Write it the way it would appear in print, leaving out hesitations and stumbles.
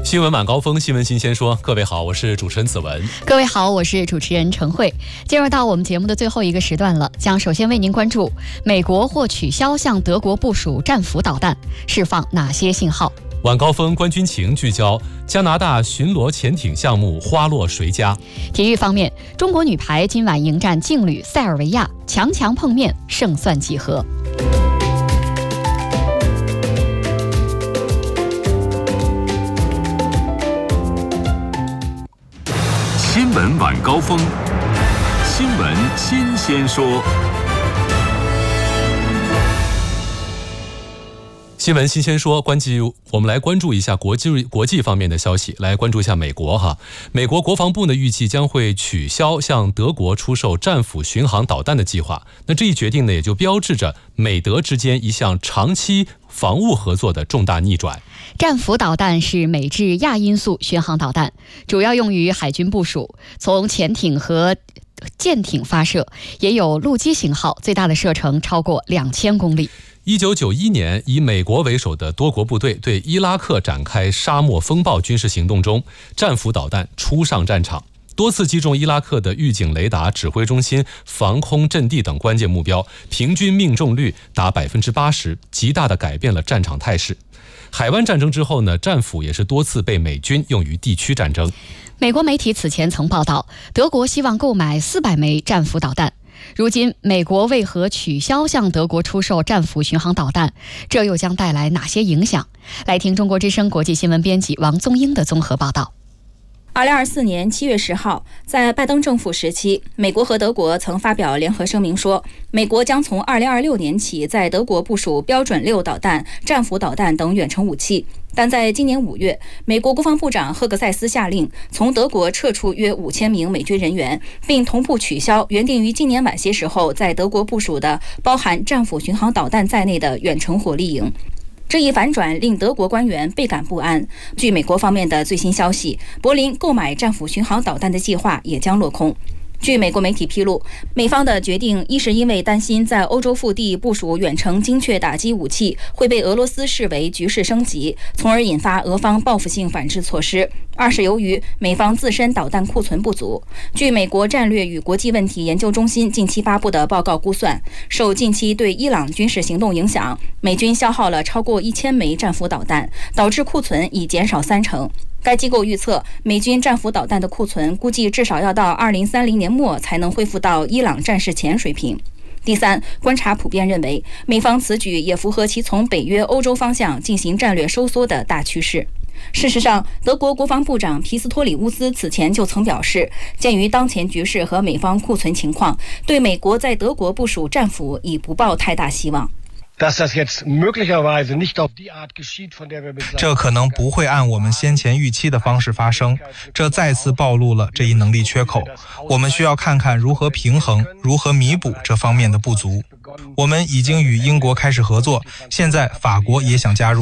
新闻晚高峰，新闻新鲜说。各位好，我是主持人子文。 各位好，我是主持人陈慧。进入到我们节目的最后一个时段了，将首先为您关注美国或取消向德国部署战斧导弹，释放哪些信号？ 晚高峰观军情聚焦加拿大巡逻潜艇项目花落谁家？ 体育方面，中国女排今晚迎战劲旅塞尔维亚，强强碰面，胜算几何？ 新闻晚高峰，新闻新鲜说。 新闻新鲜说，我们来关注一下国际方面的消息，来关注一下美国哈。美国国防部呢预计将会取消向德国出售战斧巡航导弹的计划。那这一决定呢，也就标志着美德之间一项长期防务合作的重大逆转。 战斧导弹是美制亚音速巡航导弹，主要用于海军部署，从潜艇和舰艇发射，也有陆基型号，最大的射程超过2000公里。 1991年，以美国为首的多国部队对伊拉克展开沙漠风暴军事行动中，战斧导弹初上战场，多次击中伊拉克的预警雷达、指挥中心、防空阵地等关键目标，平均命中率达80%，极大地改变了战场态势。海湾战争之后呢，战斧也是多次被美军用于地区战争。 美国媒体此前曾报道，德国希望购买400枚战斧导弹。如今，美国为何取消向德国出售战斧巡航导弹？这又将带来哪些影响？来听中国之声国际新闻编辑王宗英的综合报道。 2024年7月10号，在拜登政府时期，美国和德国曾发表联合声明说，美国将从2026年起在德国部署标准6导弹、战斧导弹等远程武器。但在今年5月，美国国防部长赫格塞斯下令从德国撤出约5000名美军人员，并同步取消原定于今年晚些时候在德国部署的包含战斧巡航导弹在内的远程火力营。这一反转令德国官员倍感不安。据美国方面的最新消息，柏林购买战斧巡航导弹的计划也将落空。据美国媒体披露，美方的决定一是因为担心在欧洲腹地部署远程精确打击武器会被俄罗斯视为局势升级，从而引发俄方报复性反制措施；二是由于美方自身导弹库存不足。据美国战略与国际问题研究中心近期发布的报告估算，受近期对伊朗军事行动影响，美军消耗了超过1000枚战斧导弹，导致库存已减少30%。该机构预测，美军战斧导弹的库存估计至少要到2030年末才能恢复到伊朗战事前水平。第三，观察普遍认为，美方此举也符合其从北约、欧洲方向进行战略收缩的大趋势。事实上，德国国防部长皮斯托里乌斯此前就曾表示，鉴于当前局势和美方库存情况，对美国在德国部署战斧已不抱太大希望。 这可能不会按我们先前预期的方式发生，这再次暴露了这一能力缺口。我们需要看看如何平衡、如何弥补这方面的不足。我们已经与英国开始合作，现在法国也想加入。